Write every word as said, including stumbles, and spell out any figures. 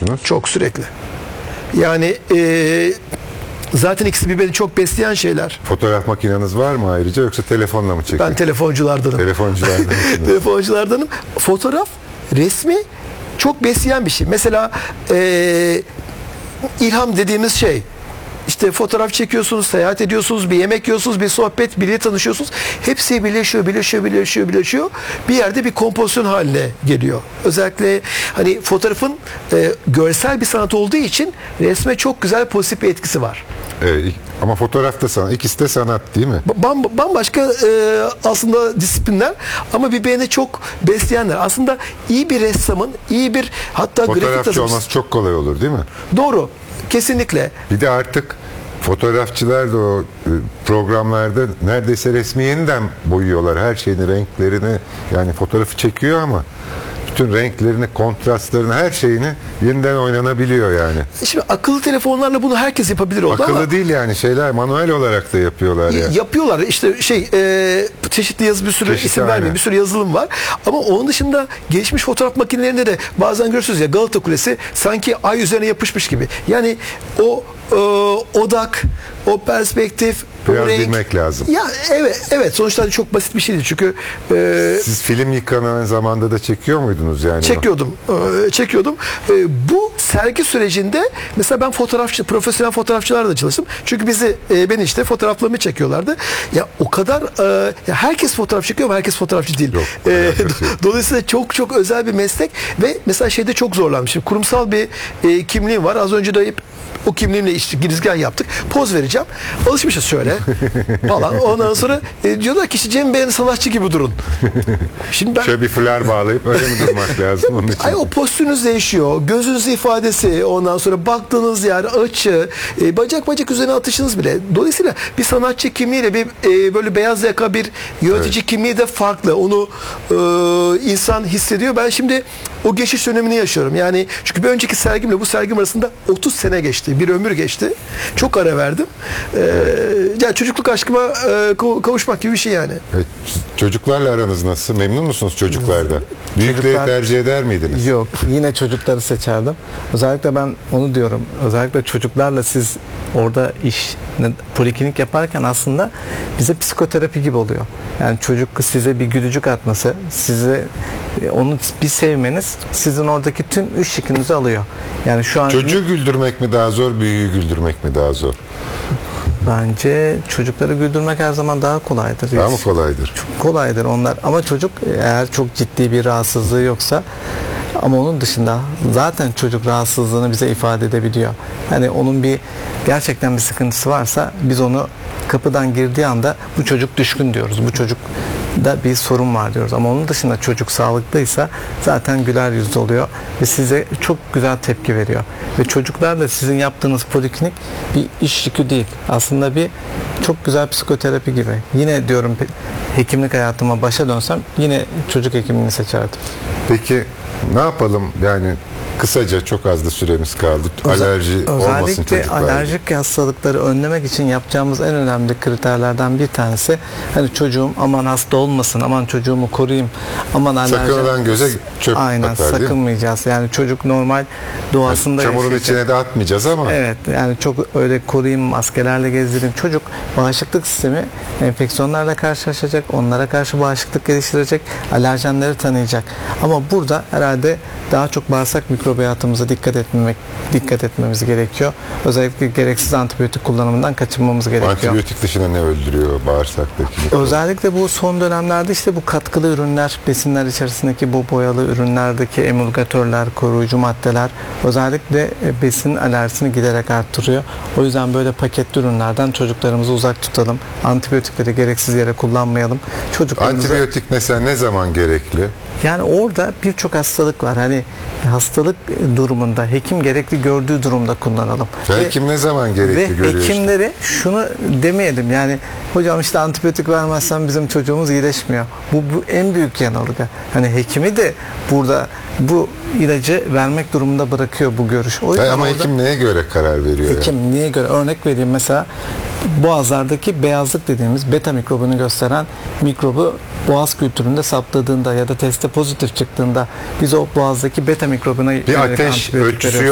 çekiyorsunuz? Çok sürekli. Yani e, zaten ikisi birbirini çok besleyen şeyler. Fotoğraf makineniz var mı ayrıca yoksa telefonla mı çekiyorsunuz? Ben telefonculardanım. Telefonculardan. Telefonculardanım. Fotoğraf, resmi çok besleyen bir şey. Mesela e, ilham dediğimiz şey, İşte fotoğraf çekiyorsunuz, seyahat ediyorsunuz, bir yemek yiyorsunuz, bir sohbet, biriyle tanışıyorsunuz. Hepsi birleşiyor, birleşiyor, birleşiyor, birleşiyor. Bir yerde bir kompozisyon haline geliyor. Özellikle hani fotoğrafın e, görsel bir sanat olduğu için resme çok güzel pozitif bir etkisi var. Evet, ama fotoğraf da sanat. İkisi de sanat değil mi? Bam, bambaşka e, aslında disiplinler ama birbirini çok besleyenler. Aslında iyi bir ressamın, iyi bir hatta grafik Fotoğrafçı tasarımcısı. olması çok kolay olur değil mi? Doğru. Kesinlikle. Bir de artık fotoğrafçılar da o programlarda neredeyse resmi yeniden boyuyorlar. Her şeyini, renklerini, yani fotoğrafı çekiyor ama bütün renklerini, kontrastlarını, her şeyini yeniden oynanabiliyor yani. Şimdi akıllı telefonlarla bunu herkes yapabilir oldu Akıllı ama değil yani, şeyler manuel olarak da yapıyorlar yani. yapıyorlar. İşte şey e, çeşitli yazı, bir sürü Çeşitli, isim vermeyeyim, aynen. bir sürü yazılım var. Ama onun dışında gelişmiş fotoğraf makinelerinde de bazen görürsünüz ya, Galata Kulesi sanki ay üzerine yapışmış gibi. Yani o e, odak, o perspektif, Biraz o renk. bilmek lazım. Ya evet, evet. Sonuçta çok basit bir şeydi çünkü e, Siz film yıkanan zamanda da çekiyor muydunuz yani? çekiyordum. E, çekiyordum. E, bu sergi sürecinde mesela ben fotoğrafçı, profesyonel fotoğrafçılarla da çalıştım. Çünkü bizi, e, beni işte fotoğraflarımı çekiyorlardı. Ya o kadar e, ya herkes fotoğraf çekiyor ama herkes fotoğrafçı değil. Yok, E, alakası yok. dolayısıyla çok çok özel bir meslek ve mesela şeyde çok zorlanmışım. Kurumsal bir e, kimliğim var. Az önce de hep o kimliğimle işte girizgah yaptık. Poz vereceğim. Alışmışız şöyle falan. Ondan sonra e, diyorlar ki işte Cem Bey'in sanatçı gibi durun. Şimdi ben Şöyle bir fular bağlayıp öyle mi durmak lazım onun için? Ay, o postürünüz değişiyor. Gözünüz ifadesi, ondan sonra baktığınız yer, açı, e, bacak bacak üzerine atışınız bile. Dolayısıyla bir sanatçı kimliğiyle bir e, böyle beyaz yaka bir yönetici Evet. kimliği de farklı. Onu e, insan hissediyor. Ben şimdi o geçiş dönemini yaşıyorum. Yani çünkü bir önceki sergimle bu sergim arasında otuz sene geçti. Bir ömür geçti. Çok ara verdim. E, yani çocukluk aşkıma e, kavuşmak gibi bir şey yani. Evet, çocuklarla aranız nasıl? Memnun musunuz çocuklarda? Büyükleri Çocuklar- tercih eder miydiniz? Yok, yine çocukları seçerdim. Özellikle ben onu diyorum. Özellikle çocuklarla siz orada iş, poliklinik yaparken aslında bize psikoterapi gibi oluyor. Yani çocuk size bir gülücük atması, size onu bir sevmeniz sizin oradaki tüm üç yükünüzü alıyor. Yani şu an Çocuğu güldürmek mi daha zor, büyüğü güldürmek mi daha zor? bence çocukları güldürmek her zaman daha kolaydır. Daha mı kolaydır? Çok kolaydır onlar. Ama çocuk eğer çok ciddi bir rahatsızlığı yoksa, ama onun dışında zaten çocuk rahatsızlığını bize ifade edebiliyor. Hani onun bir gerçekten bir sıkıntısı varsa biz onu kapıdan girdiği anda bu çocuk düşkün diyoruz. Bu çocuk da bir sorun var diyoruz. Ama onun dışında çocuk sağlıklıysa zaten güler yüzlü oluyor ve size çok güzel tepki veriyor. Ve çocuklar da sizin yaptığınız poliklinik bir iş yükü değil. Aslında bir çok güzel psikoterapi gibi. Yine diyorum, hekimlik hayatıma başa dönsem yine çocuk hekimliğini seçerdim. Peki ne yapalım yani, kısaca, çok az da süremiz kaldı. Alerji olmasın Özellikle çocuklarda. alerjik hastalıkları önlemek için yapacağımız en önemli kriterlerden bir tanesi, hani çocuğum aman hasta olmasın, aman çocuğumu koruyayım, aman alerji. Sakınılan göze çöp Aynen, atar, değil mi? sakınmayacağız. Yani çocuk normal doğasında Çamurun yaşayacak. içine de atmayacağız ama. Evet, yani çok öyle koruyayım, maskelerle gezdireyim. Çocuk bağışıklık sistemi enfeksiyonlarla karşılaşacak, onlara karşı bağışıklık geliştirecek, alerjenleri tanıyacak. Ama burada herhalde daha çok bağırsak mikrobiyatımıza dikkat etmemek, dikkat etmemiz gerekiyor. Özellikle gereksiz antibiyotik kullanımından kaçınmamız gerekiyor. Antibiyotik dışında ne öldürüyor bağırsaktaki? Özellikle bu son dönemlerde işte bu katkılı ürünler, besinler içerisindeki bu boyalı ürünlerdeki emulgatörler, koruyucu maddeler özellikle besin alerjisini giderek arttırıyor. O yüzden böyle paketli ürünlerden çocuklarımızı uzak tutalım. Antibiyotikleri gereksiz yere kullanmayalım. Çocuklarımıza... Antibiyotik mesela ne zaman gerekli? Yani orada birçok hastalık var. Hani hastalık durumunda, hekim gerekli gördüğü durumda kullanalım. Hekim ne zaman gerekli ve görüyor? Ve hekimleri şunu demeyelim, yani hocam işte antibiyotik vermezsen bizim çocuğumuz iyileşmiyor. Bu, bu en büyük yanılgı. Hani hekimi de burada bu ilacı vermek durumunda bırakıyor bu görüş. O yüzden ama orada, hekim neye göre karar veriyor? hekim yani? niye göre? Örnek vereyim, mesela boğazlardaki beyazlık dediğimiz beta mikrobunu gösteren mikrobu boğaz kültüründe saptadığında ya da teste pozitif çıktığında biz o boğazdaki beta mikrobuna Bir ateş ölçüsü